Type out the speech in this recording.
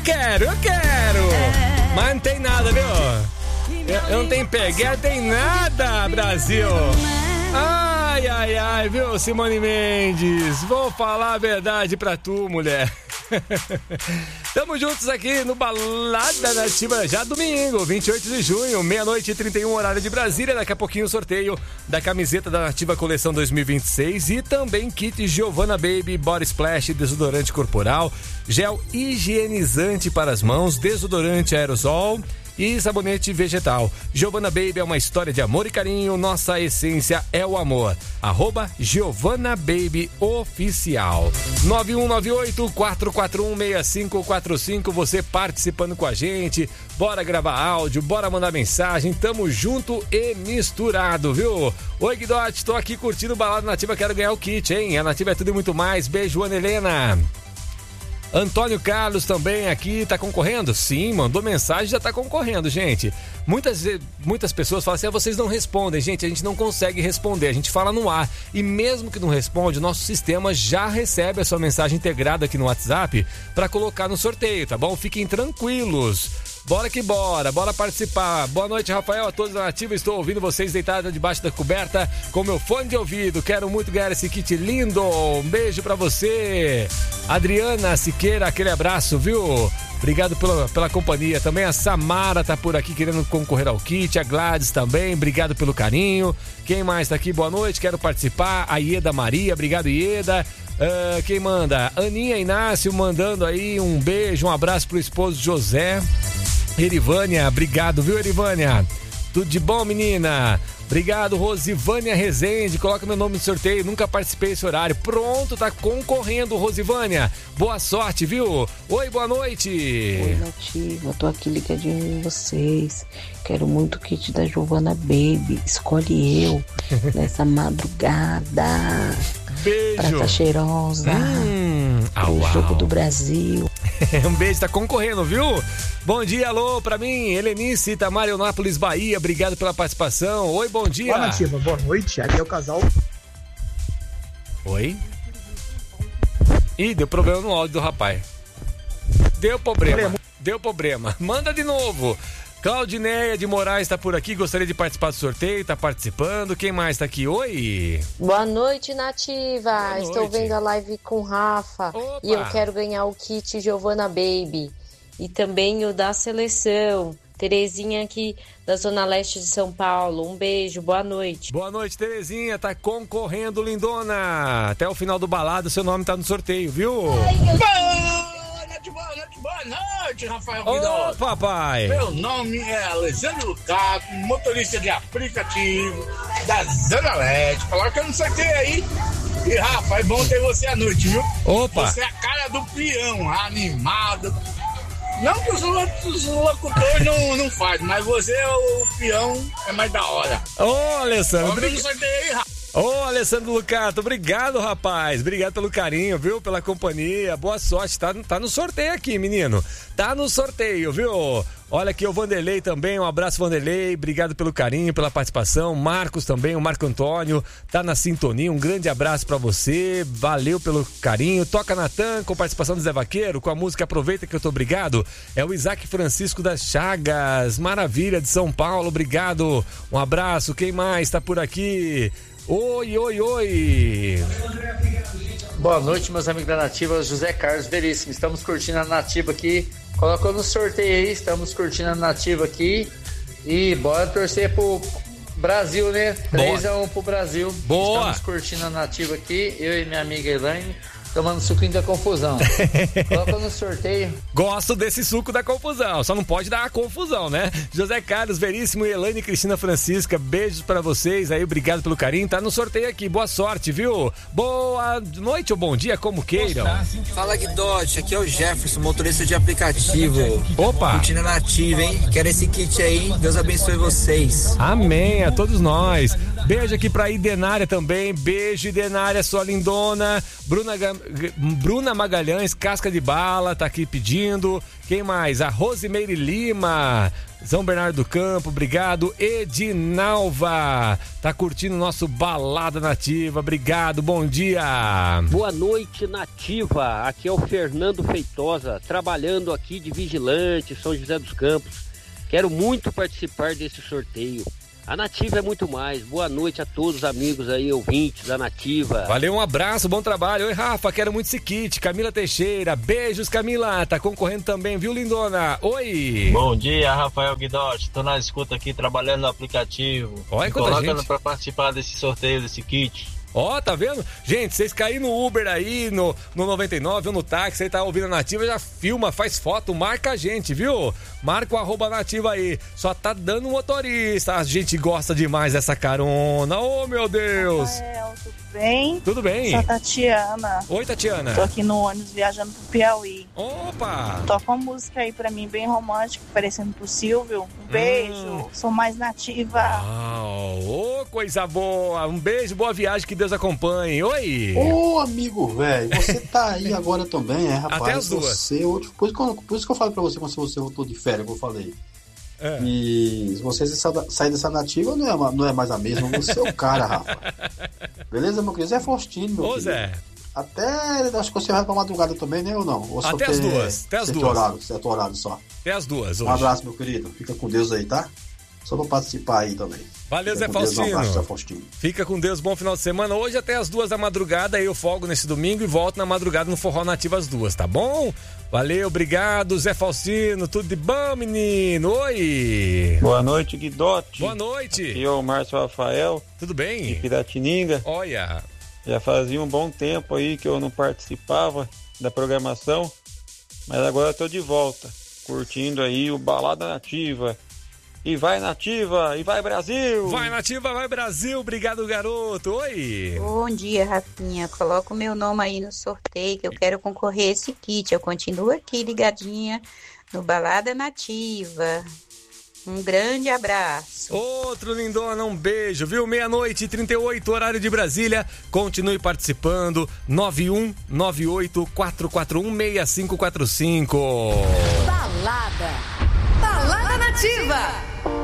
quero. Mas não tem nada, viu? Eu não tenho peguete, tem nada, Brasil. Ai, viu, Simone Mendes? Vou falar a verdade pra tu, mulher. Tamo juntos aqui no Balada Nativa, já domingo, 28 de junho, 00:31, horário de Brasília. Daqui a pouquinho o sorteio da camiseta da Nativa Coleção 2026 e também kit Giovanna Baby Body Splash, desodorante corporal, gel higienizante para as mãos, desodorante aerosol e sabonete vegetal. Giovanna Baby é uma história de amor e carinho, nossa essência é o amor. @Giovanna Baby Oficial. 9198-441-6545, você participando com a gente, bora gravar áudio, bora mandar mensagem, tamo junto e misturado, viu? Oi, Guidote, tô aqui curtindo o Balada Nativa, quero ganhar o kit, hein? A Nativa é tudo e muito mais, beijo, Ana Helena. Antônio Carlos também aqui, tá concorrendo? Sim, mandou mensagem, já tá concorrendo, gente. Muitas pessoas falam assim, vocês não respondem. Gente, a gente não consegue responder, a gente fala no ar. E mesmo que não responde, o nosso sistema já recebe a sua mensagem integrada aqui no WhatsApp para colocar no sorteio, tá bom? Fiquem tranquilos. Bora que bora participar. Boa noite, Rafael, a todos da Nativa. Estou ouvindo vocês deitada debaixo da coberta com meu fone de ouvido. Quero muito ganhar esse kit lindo. Um beijo pra você. Adriana Siqueira, aquele abraço, viu? Obrigado pela companhia. Também a Samara tá por aqui querendo concorrer ao kit. A Gladys também, obrigado pelo carinho. Quem mais tá aqui? Boa noite, quero participar. A Ieda Maria, obrigado, Ieda. Quem manda? Aninha Inácio mandando aí um beijo, um abraço pro esposo José. Erivânia, obrigado, viu, Erivânia? Tudo de bom, menina? Obrigado, Rosivânia Rezende, coloca meu nome no sorteio, nunca participei desse horário. Pronto, tá concorrendo, Rosivânia. Boa sorte, viu? Oi, boa noite. Oi, Nativa, tô aqui ligadinho em vocês. Quero muito o kit da Giovanna Baby, escolhe eu nessa madrugada. Beijo. Prata cheirosa. O jogo do Brasil. Um beijo, tá concorrendo, viu? Bom dia, alô, pra mim, Helenice, Itamarionápolis, Bahia, obrigado pela participação. Oi, bom dia. Olá, Nativa, boa noite, aqui é o casal. Oi? Ih, deu problema no áudio do rapaz. Deu problema. Manda de novo. Claudineia de Moraes tá por aqui, gostaria de participar do sorteio, tá participando. Quem mais tá aqui? Oi! Boa noite, Nativa. Boa noite. Estou vendo a live com o Rafa. Opa. E eu quero ganhar o kit Giovanna Baby. E também o da seleção. Terezinha aqui da Zona Leste de São Paulo. Um beijo, boa noite. Boa noite, Terezinha. Tá concorrendo, lindona. Até o final do balado, seu nome tá no sorteio, viu? Boa noite, Rafael Guidó. Ô, papai. Meu nome é Alessandro Lucato, motorista de aplicativo da Zona Leste. Falaram que eu não sorteio aí. E, Rafa, é bom ter você à noite, viu? Opa. Você é a cara do peão, animado. Não que os outros locutores não fazem, mas você, o peão, é mais da hora. Ô, Alessandro. Eu não sorteio aí, Rafa. Ô, Alessandro Lucato, obrigado, rapaz. Obrigado pelo carinho, viu? Pela companhia. Boa sorte. Tá no sorteio aqui, menino. Tá no sorteio, viu? Olha aqui o Vanderlei também. Um abraço, Vanderlei. Obrigado pelo carinho, pela participação. Marcos também, o Marco Antônio. Tá na sintonia. Um grande abraço pra você. Valeu pelo carinho. Toca Natan com participação do Zé Vaqueiro, com a música Aproveita que eu tô obrigado. É o Isaac Francisco das Chagas. Maravilha, de São Paulo. Obrigado. Um abraço. Quem mais tá por aqui? Oi. Boa noite, meus amigos da Nativa, José Carlos Veríssimo. Estamos curtindo a Nativa aqui. Colocou no sorteio aí, estamos curtindo a Nativa aqui. E bora torcer pro Brasil, né? 3-1 pro Brasil. Boa! Estamos curtindo a Nativa aqui, eu e minha amiga Elaine. Tomando suquinho da confusão. Coloca no sorteio. Gosto desse suco da confusão. Só não pode dar a confusão, né? José Carlos Veríssimo e Elaine Cristina Francisca. Beijos pra vocês aí. Obrigado pelo carinho. Tá no sorteio aqui. Boa sorte, viu? Boa noite ou bom dia, como queiram. Fala, Guidote. Aqui é o Jefferson, motorista de aplicativo. Opa! Curtindo a Nativa, hein? Quero esse kit aí. Deus abençoe vocês. Amém. A todos nós. Beijo aqui pra Idenária também. Beijo, Idenária, sua lindona. Bruna Bruna Magalhães, Casca de Bala, tá aqui pedindo. Quem mais? A Rosimeire Lima, São Bernardo do Campo, obrigado. Edinalva, tá curtindo nosso Balada Nativa, obrigado, bom dia. Boa noite, Nativa. Aqui é o Fernando Feitosa, trabalhando aqui de vigilante, São José dos Campos. Quero muito participar desse sorteio. A Nativa é muito mais. Boa noite a todos os amigos aí, ouvintes da Nativa. Valeu, um abraço, bom trabalho. Oi, Rafa, quero muito esse kit. Camila Teixeira, beijos, Camila. Tá concorrendo também, viu, lindona? Oi. Bom dia, Rafael Guidotti. Tô na escuta aqui, trabalhando no aplicativo. Olha quanta gente. Colocando pra participar desse sorteio, desse kit. Ó, tá vendo? Gente, vocês caírem no Uber aí, no 99 ou no táxi, aí tá ouvindo a Nativa, já filma, faz foto, marca a gente, viu? Marca o @Nativa aí. Só tá dando motorista. A gente gosta demais dessa carona. Oh, meu Deus. Rafael, tudo bem? Tudo bem. Sou a Tatiana. Oi, Tatiana. Tô aqui no ônibus viajando pro Piauí. Opa! Toca uma música aí pra mim bem romântica, parecendo pro Silvio. Um beijo. Sou mais nativa. Ô, coisa boa. Um beijo, boa viagem, que Deus acompanhe. Oi. Ô, amigo velho, você tá aí agora também, rapaz? Até as duas. Você, por isso que eu falei pra você quando você voltou de férias, que eu falei. É. E se você sair dessa Nativa, não é mais a mesma. Você é o cara, Rafa. Beleza, meu querido? Zé Faustino, meu querido. Zé. Até, acho que você vai pra madrugada também, né, ou não? Ou até as duas. Até as duas. Certo horário só. Até as duas hoje. Um abraço, meu querido. Fica com Deus aí, tá? Só pra participar aí também. Valeu, Zé Faustino. Um abraço, Zé Faustino. Fica com Deus, bom final de semana. Hoje até as 2 da madrugada, eu folgo nesse domingo e volto na madrugada no Forró Nativa às 2, tá bom? Valeu, obrigado, Zé Faustino. Tudo de bom, menino? Oi. Boa noite, Guidotti. Boa noite. Aqui é o Márcio Rafael. Tudo bem? De Piratininga. Olha. Já fazia um bom tempo aí que eu não participava da programação, mas agora eu tô de volta, curtindo aí o Balada Nativa. E vai Nativa, e vai Brasil! Vai Nativa, vai Brasil! Obrigado, garoto! Oi! Bom dia, Rafinha. Coloca o meu nome aí no sorteio que eu quero concorrer a esse kit. Eu continuo aqui ligadinha no Balada Nativa. Um grande abraço. Outro lindona, um beijo, viu? 00:38, horário de Brasília. Continue participando. 9198-441-6545. Balada Nativa.